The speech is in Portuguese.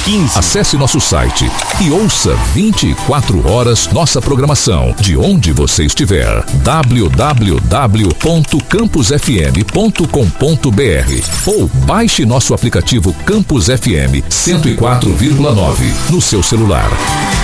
15. Acesse nosso site e ouça 24 horas nossa programação, de onde você estiver. www.campusfm.com.br ou baixe nosso aplicativo Campus FM 104,9 no seu celular.